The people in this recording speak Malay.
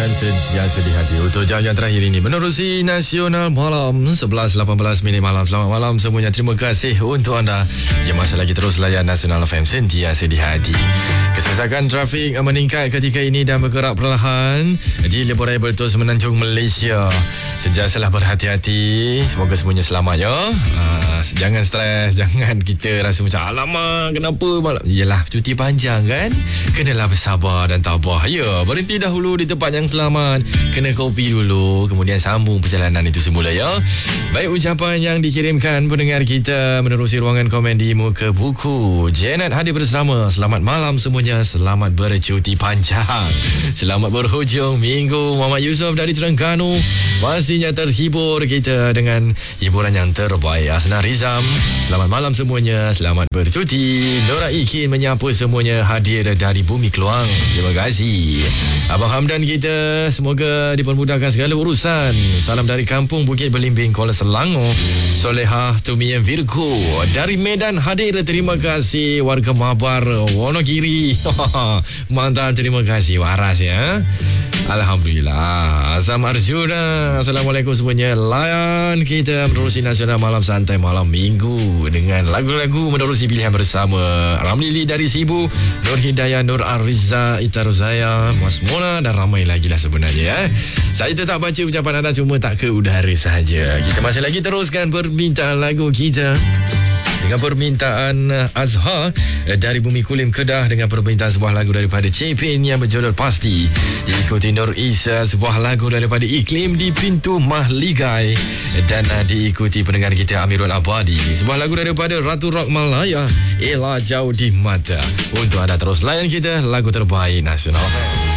dan sentiasa di hati. Untuk jam yang terakhir ini menerusi Nasional Malam 11.18 minit malam. Selamat malam semuanya. Terima kasih untuk anda yang masih lagi terus layan Nasional FM sentiasa di hati. Kesesakan trafik meningkat ketika ini dan bergerak perlahan di Lebuh Raya Semenanjung Malaysia. Sentiasalah berhati-hati. Semoga semuanya selamat ya. Jangan stres, jangan kita rasa macam alamak kenapa malam. Yelah, cuti panjang kan. Kenalah bersabar dan tabah. Ya, berhenti dahulu di tempat yang selamat. Kena kopi dulu, kemudian sambung perjalanan itu semula ya. Baik, ucapan yang dikirimkan pendengar kita menerusi ruangan komen di Muka Buku. Janet hadir bersama. Selamat malam semuanya. Selamat bercuti panjang. Selamat berhujung minggu. Muhammad Yusof dari Terengganu. Pastinya terhibur kita dengan hiburan yang terbaik. Asna Rizam. Selamat malam semuanya. Selamat bercuti. Nora Ikin menyapa semuanya hadir dari Bumi Keluang. Terima kasih. Abang Hamdan kita, semoga dipermudahkan segala urusan. Salam dari Kampung Bukit Belimbing, Kuala Selangor. Solehah Tumian Virgo dari Medan hadir. Terima kasih. Warga Mabar Wonogiri. Mantap, terima kasih. Waras ya. Alhamdulillah. Azam Arjuna. Assalamualaikum semuanya. Layan kita menerusi Nasional Malam Santai malam minggu dengan lagu-lagu menerusi pilihan bersama Ramlili dari Sibu, Nur Hidayah, Nur Ariza, Ita Rozaya, Mas Mona dan ramai lagi lah sebenarnya ya. Saya tetap baca ucapan anda cuma tak ke udara sahaja. Kita masih lagi teruskan permintaan lagu kita dengan permintaan Azhar dari Bumi Kulim Kedah dengan permintaan sebuah lagu daripada Cepin yang berjudul Pasti. Diikuti Nur Isa sebuah lagu daripada Iklim di Pintu Mahligai dan diikuti pendengar kita Amirul Abadi sebuah lagu daripada Ratu Rock Malaya Ella Jauh di Mata. Untuk anda terus layan kita lagu terbaik Nasional.